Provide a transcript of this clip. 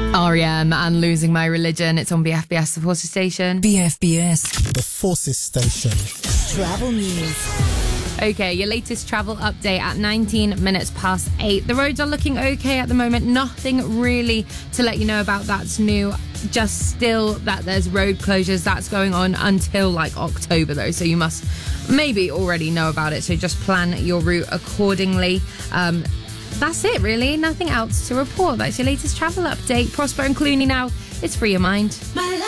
R.E.M. and Losing My Religion. It's on BFBS, the Forces Station. BFBS, the Forces Station. Travel news. Okay, your latest travel update at 19 minutes past 8. The roads are looking okay at the moment. Nothing really to let you know about that's new. Just still that there's road closures. That's going on until like October though. So you must maybe already know about it. So just plan your route accordingly. That's it really. Nothing else to report. That's your latest travel update. Prosper and Clooney now. It's Free Your Mind.